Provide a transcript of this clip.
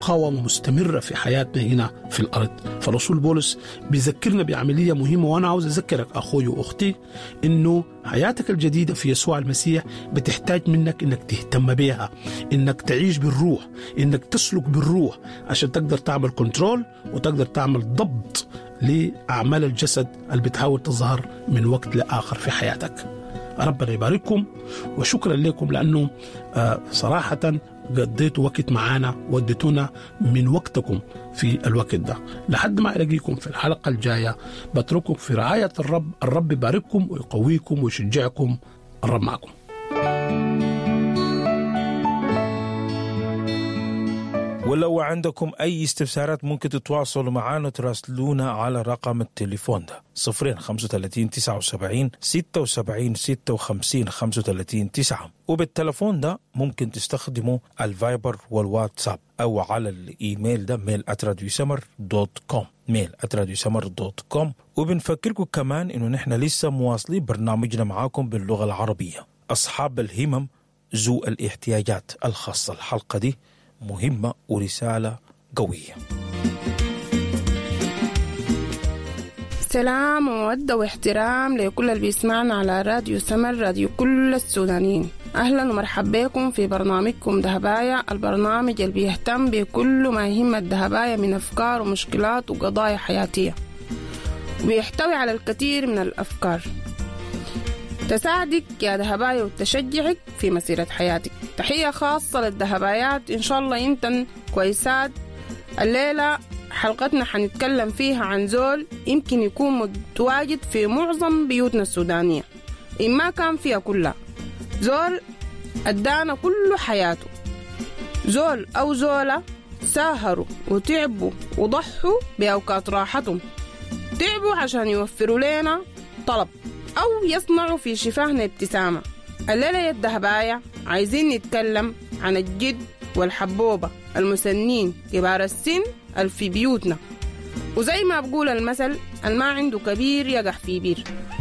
مقاومة مستمرة في حياتنا هنا في الأرض. فالرسول بولس بيذكرنا بعملية مهمة، وأنا عاوز أذكرك أخوي وأختي إنه حياتك الجديدة في يسوع المسيح بتحتاج منك إنك تهتم بها، إنك تعيش بالروح، إنك تسلك بالروح عشان تقدر تعمل كنترول وتقدر تعمل ضبط لأعمال الجسد اللي بتحاول تظهر من وقت لآخر في حياتك. ربنا يبارككم وشكرا لكم لأنه صراحة قضيتوا وقت معانا واديتونا من وقتكم في الوقت ده. لحد ما ألاقيكم في الحلقة الجاية بترككم في رعاية الرب. الرب يبارككم ويقويكم ويشجعكم. الرب معكم. ولو عندكم أي استفسارات ممكن تتواصلوا معنا وتراسلونا على رقم التليفون ده 035 79 76 56 35 9. وبالتليفون ده ممكن تستخدموا الفايبر والواتساب أو على الإيميل ده mail@radiosummer.com mail@radiosummer.com. وبنفكركم كمان إنه نحن لسه مواصلين برنامجنا معاكم باللغة العربية. أصحاب الهمم ذو الاحتياجات الخاصة، الحلقة دي مهمة ورسالة قوية. سلام ومودة واحترام لكل اللي بيسمعنا على راديو سمر، راديو كل السودانيين. أهلا ومرحبا بكم في برنامجكم دهبايا، البرنامج اللي بيهتم بكل ما يهم الدهبايا من أفكار ومشكلات وقضايا حياتية، وبيحتوي على الكثير من الأفكار تساعدك يا دهبايا وتشجعك في مسيرة حياتك. تحية خاصة للدهبايات، إن شاء الله إنتن كويسات. الليلة حلقتنا حنتكلم فيها عن زول يمكن يكون متواجد في معظم بيوتنا السودانية، إن ما كان فيها كلها. زول أدانا كل حياته، زول أو زولة ساهروا وتعبوا وضحوا بأوقات راحتهم، تعبوا عشان يوفروا لنا طلب أو يصنعوا في شفاهنا ابتسامة. الليلة يا الدهبايا عايزين نتكلم عن الجد والحبوبة المسنين كبار السن في بيوتنا، وزي ما بقول المثل، الما عنده كبير يقع في بير.